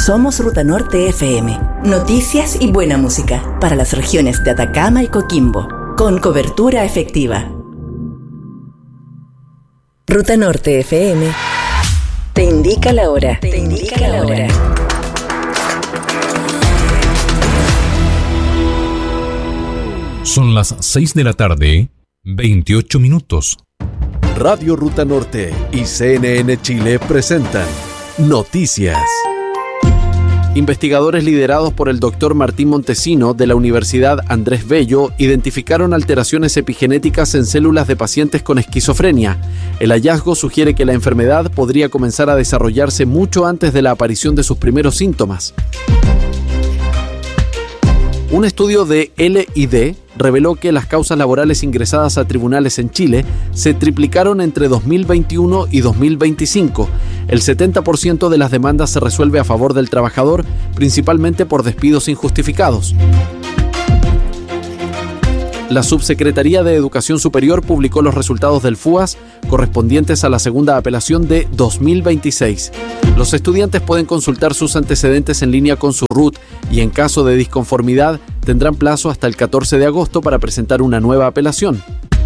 Somos Ruta Norte FM. Noticias y buena música para las regiones de Atacama y Coquimbo, con cobertura efectiva. Ruta Norte FM te indica la hora. Te indica la hora. Son las 6 de la tarde, 28 minutos. Radio Ruta Norte y CNN Chile presentan Noticias. Investigadores liderados por el Dr. Martín Montesino de la Universidad Andrés Bello identificaron alteraciones epigenéticas en células de pacientes con esquizofrenia. El hallazgo sugiere que la enfermedad podría comenzar a desarrollarse mucho antes de la aparición de sus primeros síntomas. Un estudio de L&D reveló que las causas laborales ingresadas a tribunales en Chile se triplicaron entre 2021 y 2025. El 70% de las demandas se resuelve a favor del trabajador, principalmente por despidos injustificados. La Subsecretaría de Educación Superior publicó los resultados del FUAS correspondientes a la segunda apelación de 2026. Los estudiantes pueden consultar sus antecedentes en línea con su RUT y en caso de disconformidad tendrán plazo hasta el 14 de agosto para presentar una nueva apelación.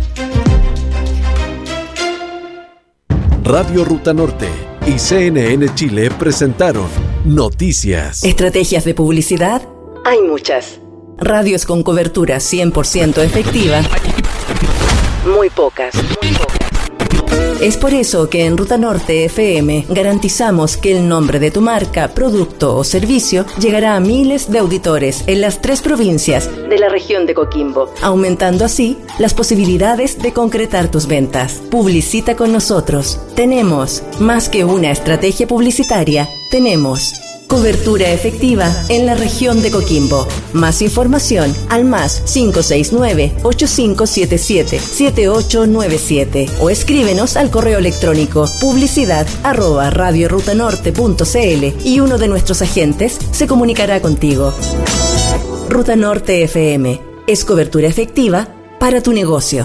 Radio Ruta Norte y CNN Chile presentaron Noticias. Estrategias de publicidad, hay muchas. Radios con cobertura 100% efectiva, muy pocas. Es por eso que en Ruta Norte FM garantizamos que el nombre de tu marca, producto o servicio llegará a miles de auditores en las 3 provincias de la región de Coquimbo, aumentando así las posibilidades de concretar tus ventas. Publicita con nosotros. Tenemos más que una estrategia publicitaria, tenemos cobertura efectiva en la región de Coquimbo. Más información al más 569-8577-7897 o escríbenos al correo electrónico publicidad@radiorutanorte.cl y uno de nuestros agentes se comunicará contigo. Ruta Norte FM es cobertura efectiva para tu negocio.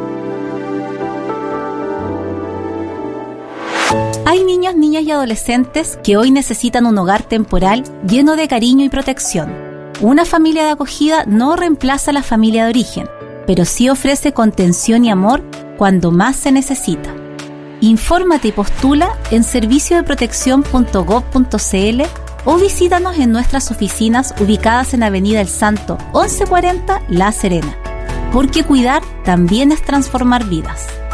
Hay niños, niñas y adolescentes que hoy necesitan un hogar temporal lleno de cariño y protección. Una familia de acogida no reemplaza a la familia de origen, pero sí ofrece contención y amor cuando más se necesita. Infórmate y postula en serviciodeproteccion.gov.cl o visítanos en nuestras oficinas ubicadas en Avenida El Santo 1140 La Serena. Porque cuidar también es transformar vidas.